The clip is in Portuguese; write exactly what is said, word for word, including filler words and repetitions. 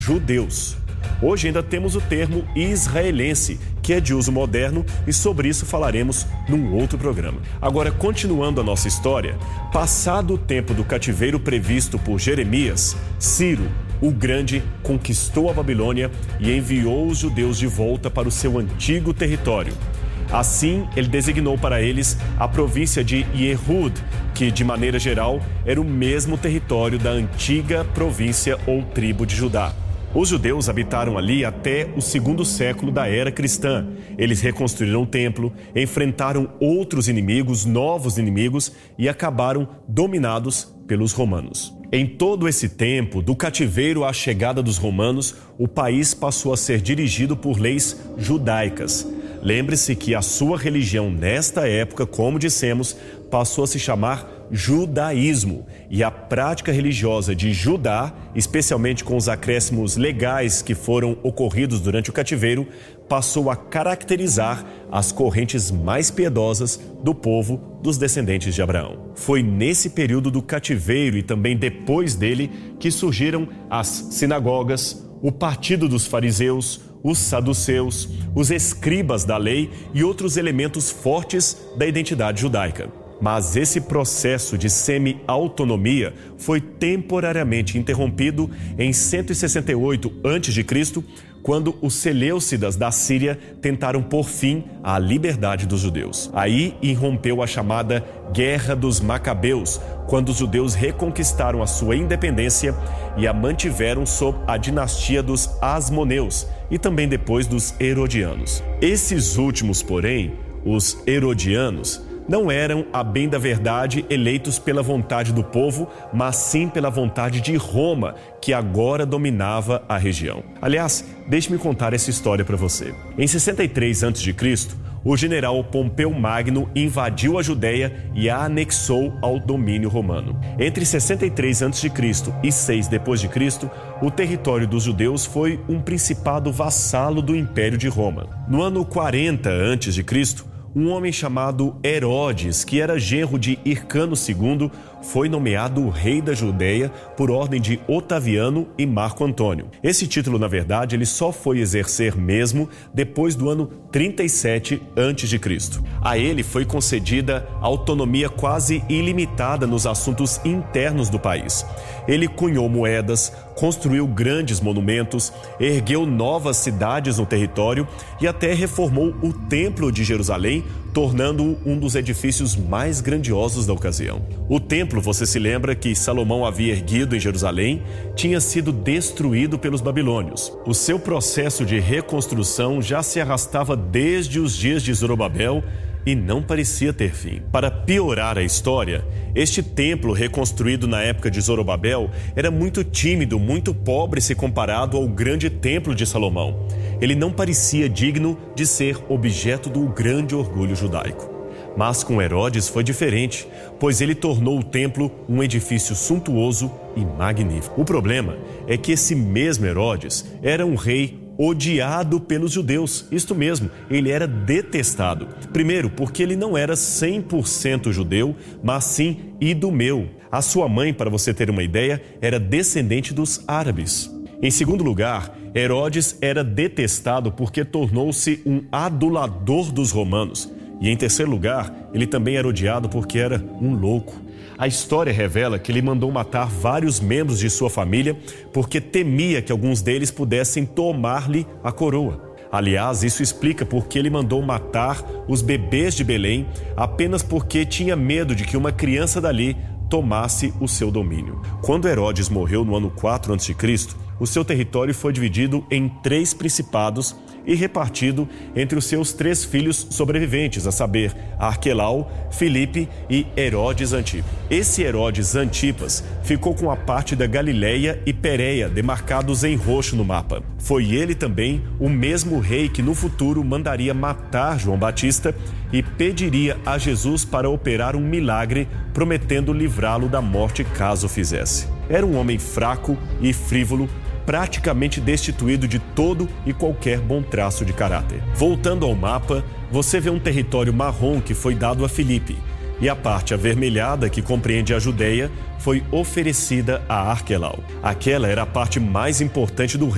judeus. Hoje ainda temos o termo israelense, que é de uso moderno, e sobre isso falaremos num outro programa. Agora, continuando a nossa história, passado o tempo do cativeiro previsto por Jeremias, Ciro, o Grande, conquistou a Babilônia e enviou os judeus de volta para o seu antigo território. Assim, ele designou para eles a província de Yehud, que, de maneira geral, era o mesmo território da antiga província ou tribo de Judá. Os judeus habitaram ali até o segundo século da era cristã. Eles reconstruíram o templo, enfrentaram outros inimigos, novos inimigos, e acabaram dominados pelos romanos. Em todo esse tempo, do cativeiro à chegada dos romanos, o país passou a ser dirigido por leis judaicas. Lembre-se que a sua religião nesta época, como dissemos, passou a se chamar judaísmo, e a prática religiosa de Judá, especialmente com os acréscimos legais que foram ocorridos durante o cativeiro, passou a caracterizar as correntes mais piedosas do povo dos descendentes de Abraão. Foi nesse período do cativeiro e também depois dele que surgiram as sinagogas, o partido dos fariseus, os saduceus, os escribas da lei e outros elementos fortes da identidade judaica. Mas esse processo de semi-autonomia foi temporariamente interrompido em cento e sessenta e oito antes de Cristo, quando os seleucidas da Síria tentaram pôr fim à liberdade dos judeus. Aí irrompeu a chamada Guerra dos Macabeus, quando os judeus reconquistaram a sua independência e a mantiveram sob a dinastia dos Asmoneus e também depois dos Herodianos. Esses últimos, porém, os Herodianos, não eram, a bem da verdade, eleitos pela vontade do povo, mas sim pela vontade de Roma, que agora dominava a região. Aliás, deixe-me contar essa história para você. Em sessenta e três antes de Cristo, o general Pompeu Magno invadiu a Judéia e a anexou ao domínio romano. Entre sessenta e três antes de Cristo e seis depois de Cristo, o território dos judeus foi um principado vassalo do Império de Roma. No ano quarenta antes de Cristo, um homem chamado Herodes, que era genro de Hircano segundo, foi nomeado rei da Judéia por ordem de Otaviano e Marco Antônio. Esse título, na verdade, ele só foi exercer mesmo depois do ano trinta e sete antes de Cristo. A ele foi concedida autonomia quase ilimitada nos assuntos internos do país. Ele cunhou moedas, construiu grandes monumentos, ergueu novas cidades no território e até reformou o Templo de Jerusalém, tornando-o um dos edifícios mais grandiosos da ocasião. O templo, você se lembra que Salomão havia erguido em Jerusalém, tinha sido destruído pelos babilônios. O seu processo de reconstrução já se arrastava desde os dias de Zorobabel e não parecia ter fim. Para piorar a história, este templo reconstruído na época de Zorobabel era muito tímido, muito pobre se comparado ao grande templo de Salomão. Ele não parecia digno de ser objeto do grande orgulho judaico. Mas com Herodes foi diferente, pois ele tornou o templo um edifício suntuoso e magnífico. O problema é que esse mesmo Herodes era um rei odiado pelos judeus. Isto mesmo, ele era detestado. Primeiro, porque ele não era cem por cento judeu, mas sim idumeu. A sua mãe, para você ter uma ideia, era descendente dos árabes. Em segundo lugar, Herodes era detestado porque tornou-se um adulador dos romanos. E em terceiro lugar, ele também era odiado porque era um louco. A história revela que ele mandou matar vários membros de sua família porque temia que alguns deles pudessem tomar-lhe a coroa. Aliás, isso explica porque ele mandou matar os bebês de Belém apenas porque tinha medo de que uma criança dali tomasse o seu domínio. Quando Herodes morreu no ano quatro antes de Cristo, o seu território foi dividido em três principados e repartido entre os seus três filhos sobreviventes, a saber, Arquelau, Filipe e Herodes Antipas. Esse Herodes Antipas ficou com a parte da Galileia e Pérea demarcados em roxo no mapa. Foi ele também o mesmo rei que no futuro mandaria matar João Batista e pediria a Jesus para operar um milagre, prometendo livrá-lo da morte caso o fizesse. Era um homem fraco e frívolo, praticamente destituído de todo e qualquer bom traço de caráter. Voltando ao mapa, você vê um território marrom que foi dado a Filipe, e a parte avermelhada, que compreende a Judéia, foi oferecida a Arquelau. Aquela era a parte mais importante do reino